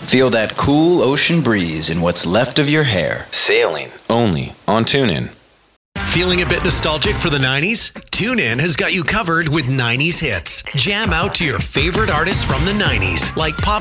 Feel that cool ocean breeze in what's left of your hair. Sailing only on TuneIn. Feeling a bit nostalgic for the 90s? TuneIn has got you covered with 90s hits. Jam out to your favorite artists from the 90s, like Pop